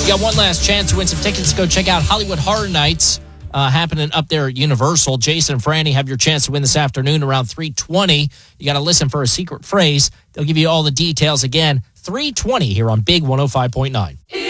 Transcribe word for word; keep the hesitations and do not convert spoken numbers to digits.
You got one last chance to win some tickets. Go check out Hollywood Horror Nights uh, happening up there at Universal. Jason and Franny have your chance to win this afternoon around three twenty. You got to listen for a secret phrase. They'll give you all the details again. three twenty here on Big one oh five point nine.